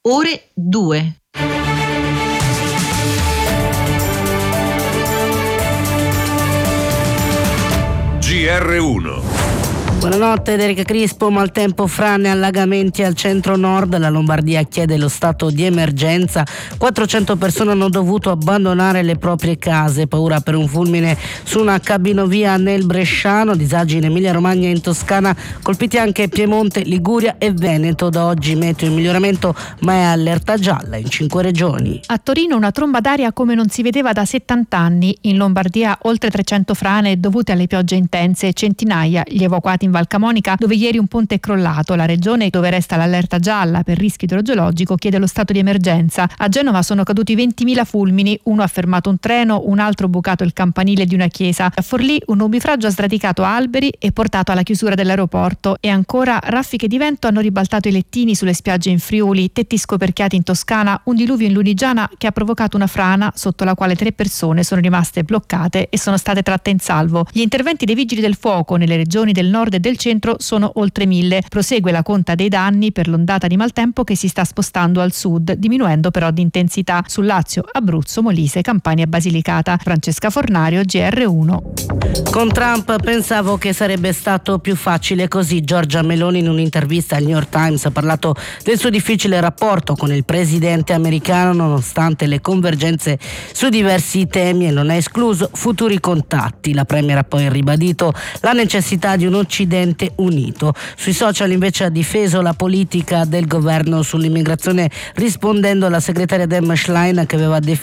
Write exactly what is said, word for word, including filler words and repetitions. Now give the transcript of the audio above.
ore due. G R uno. Buonanotte, Erika Crispo. Maltempo, frane e allagamenti al centro-nord. La Lombardia chiede lo stato di emergenza. quattrocento persone hanno dovuto abbandonare le proprie case. Paura per un fulmine su una cabinovia nel Bresciano. Disagi in Emilia-Romagna e in Toscana. Colpiti anche Piemonte, Liguria e Veneto. Da oggi meteo in miglioramento, ma è allerta gialla in cinque regioni. A Torino una tromba d'aria come non si vedeva da settanta anni. In Lombardia oltre trecento frane dovute alle piogge intense. Centinaia gli evacuati in Val Camonica, dove ieri un ponte è crollato. La regione, dove resta l'allerta gialla per rischio idrogeologico, chiede lo stato di emergenza. A Genova sono caduti ventimila fulmini, uno ha fermato un treno, un altro bucato il campanile di una chiesa. A Forlì un nubifragio ha sradicato alberi e portato alla chiusura dell'aeroporto. E ancora raffiche di vento hanno ribaltato i lettini sulle spiagge in Friuli, tetti scoperchiati in Toscana, un diluvio in Lunigiana che ha provocato una frana sotto la quale tre persone sono rimaste bloccate e sono state tratte in salvo. Gli interventi dei vigili del fuoco nelle regioni del nord e del centro sono oltre mille. Prosegue la conta dei danni per l'ondata di maltempo che si sta spostando al sud, diminuendo però di intensità su Lazio, Abruzzo, Molise, Campania e Basilicata. Francesca Fornario, G R uno. Con Trump pensavo che sarebbe stato più facile così. Giorgia Meloni in un'intervista al New York Times ha parlato del suo difficile rapporto con il presidente americano nonostante le convergenze su diversi temi e non ha escluso futuri contatti. La premier ha poi ribadito la necessità di un Occidente unito. Sui social invece ha difeso la politica del governo sull'immigrazione rispondendo alla segretaria Dem Schlein che aveva definito